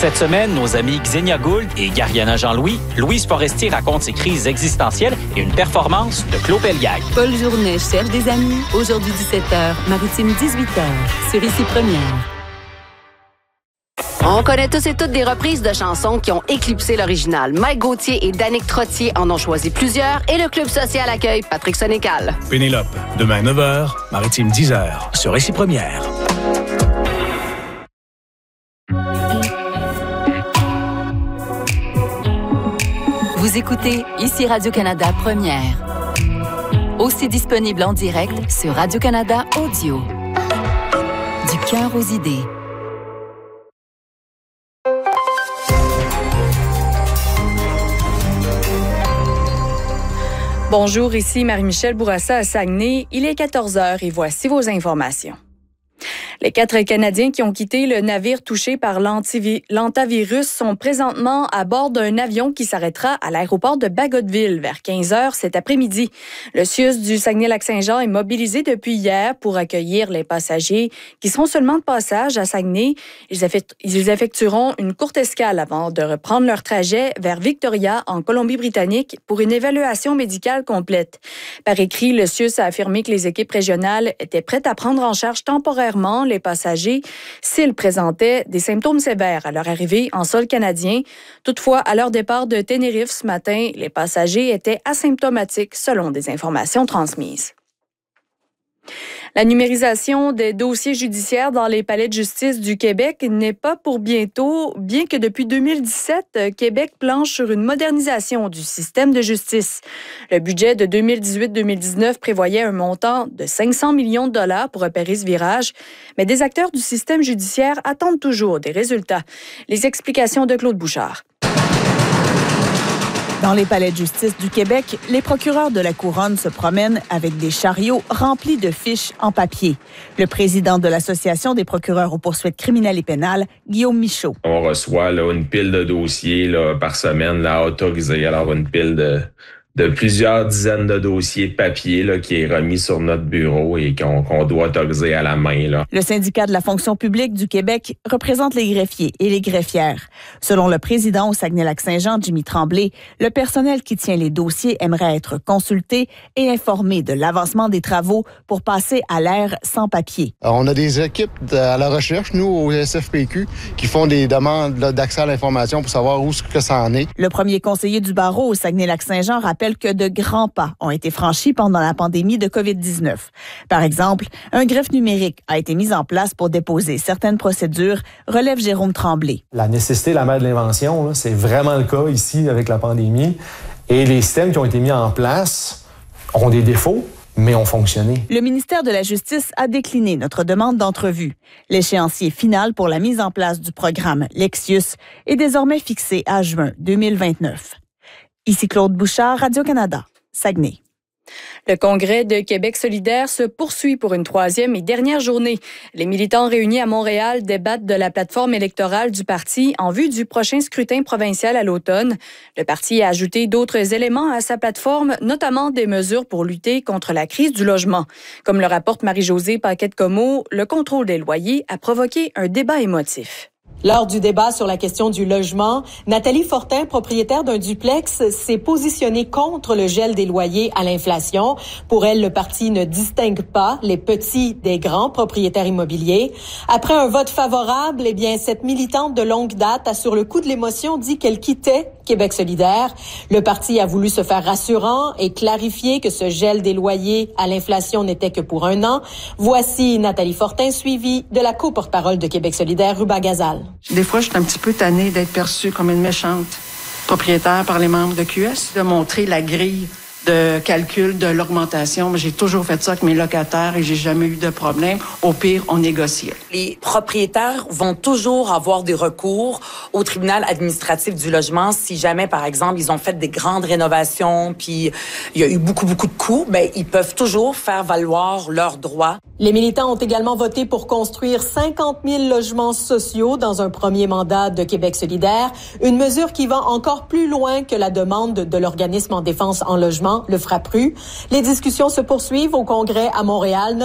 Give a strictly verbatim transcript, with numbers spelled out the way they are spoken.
Cette semaine, nos amis Xenia Gould et Gariana Jean-Louis, Louise Forestier raconte ses crises existentielles et une performance de Claude Pelgag. Paul Journet cherche des amis. Aujourd'hui dix-sept heures, Maritime dix-huit heures, sur Ici Première. On connaît tous et toutes des reprises de chansons qui ont éclipsé l'original. Mike Gauthier et Danick Trottier en ont choisi plusieurs et le Club social accueille Patrick Sénécal. Pénélope, demain neuf heures, Maritime dix heures, sur Ici Première. Vous écoutez Ici Radio-Canada Première. Aussi disponible en direct sur Radio-Canada Audio. Du cœur aux idées. Bonjour, ici Marie-Michel Bourassa à Saguenay. Il est quatorze heures et voici vos informations. Les quatre Canadiens qui ont quitté le navire touché par l'hantavirus sont présentement à bord d'un avion qui s'arrêtera à l'aéroport de Bagotville vers quinze heures cet après-midi. Le C I U S du Saguenay-Lac-Saint-Jean est mobilisé depuis hier pour accueillir les passagers qui seront seulement de passage à Saguenay. Ils, effectu- ils effectueront une courte escale avant de reprendre leur trajet vers Victoria, en Colombie-Britannique, pour une évaluation médicale complète. Par écrit, le C I U S a affirmé que les équipes régionales étaient prêtes à prendre en charge temporairement les passagers s'ils présentaient des symptômes sévères à leur arrivée en sol canadien. Toutefois, à leur départ de Tenerife ce matin, les passagers étaient asymptomatiques selon des informations transmises. La numérisation des dossiers judiciaires dans les palais de justice du Québec n'est pas pour bientôt, bien que depuis deux mille dix-sept, Québec planche sur une modernisation du système de justice. Le budget de deux mille dix-huit deux mille dix-neuf prévoyait un montant de cinq cents millions de dollars pour opérer ce virage, mais des acteurs du système judiciaire attendent toujours des résultats. Les explications de Claude Bouchard. Dans les palais de justice du Québec, les procureurs de la Couronne se promènent avec des chariots remplis de fiches en papier. Le président de l'Association des procureurs aux poursuites criminelles et pénales, Guillaume Michaud. On reçoit là, une pile de dossiers là, par semaine, là, autorisés. Alors, une pile de, de plusieurs dizaines de dossiers de papier là, qui est remis sur notre bureau et qu'on, qu'on doit autoriser à la main. Là. Le syndicat de la fonction publique du Québec représente les greffiers et les greffières. Selon le président au Saguenay-Lac-Saint-Jean, Jimmy Tremblay, le personnel qui tient les dossiers aimerait être consulté et informé de l'avancement des travaux pour passer à l'ère sans papier. Alors, on a des équipes de, à la recherche, nous, au S F P Q, qui font des demandes là, d'accès à l'information pour savoir où ce que ça en est. Le premier conseiller du barreau au Saguenay-Lac-Saint-Jean rappelle que de grands pas ont été franchis pendant la pandémie de covid dix-neuf. Par exemple, un greffe numérique a été mis en place pour déposer certaines procédures, relève Jérôme Tremblay. La nécessité, la mère de l'invention, là, c'est vraiment le cas ici avec la pandémie. Et les systèmes qui ont été mis en place ont des défauts, mais ont fonctionné. Le ministère de la Justice a décliné notre demande d'entrevue. L'échéancier final pour la mise en place du programme Lexius est désormais fixé à juin deux mille vingt-neuf. Ici Claude Bouchard, Radio-Canada, Saguenay. Le Congrès de Québec solidaire se poursuit pour une troisième et dernière journée. Les militants réunis à Montréal débattent de la plateforme électorale du parti en vue du prochain scrutin provincial à l'automne. Le parti a ajouté d'autres éléments à sa plateforme, notamment des mesures pour lutter contre la crise du logement. Comme le rapporte Marie-Josée Paquette-Comeau, le contrôle des loyers a provoqué un débat émotif. Lors du débat sur la question du logement, Nathalie Fortin, propriétaire d'un duplex, s'est positionnée contre le gel des loyers à l'inflation. Pour elle, le parti ne distingue pas les petits des grands propriétaires immobiliers. Après un vote favorable, eh bien, cette militante de longue date a sur le coup de l'émotion dit qu'elle quittait Québec solidaire. Le parti a voulu se faire rassurant et clarifier que ce gel des loyers à l'inflation n'était que pour un an. Voici Nathalie Fortin, suivie de la co-porte-parole de Québec solidaire, Ruba Gazal. Des fois, je suis un petit peu tannée d'être perçue comme une méchante propriétaire par les membres de Q S, de montrer la grille de calcul de l'augmentation. J'ai toujours fait ça avec mes locataires et j'ai jamais eu de problème. Au pire, on négociait. Les propriétaires vont toujours avoir des recours au tribunal administratif du logement si jamais, par exemple, ils ont fait des grandes rénovations puis il y a eu beaucoup, beaucoup de coûts. Ben, ils peuvent toujours faire valoir leurs droits. Les militants ont également voté pour construire cinquante mille logements sociaux dans un premier mandat de Québec solidaire, une mesure qui va encore plus loin que la demande de l'organisme en défense en logement, le FRAPRU. Les discussions se poursuivent au Congrès à Montréal,